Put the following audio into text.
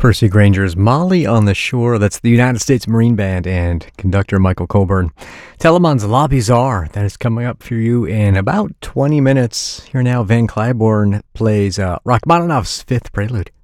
Percy Granger's Molly on the Shore. That's the United States Marine Band and conductor Michael Coburn. Telemann's La Bizarre. That is coming up for you in about 20 minutes. Here now, Van Cliburn plays Rachmaninoff's Fifth Prelude.